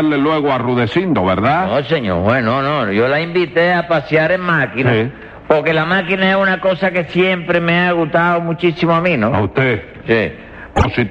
luego a Rudecindo, ¿verdad? No, señor juez, no. Yo la invité a pasear en máquina. Sí. Porque la máquina es una cosa que siempre me ha gustado muchísimo a mí, ¿no? ¿A usted? Sí. Pues si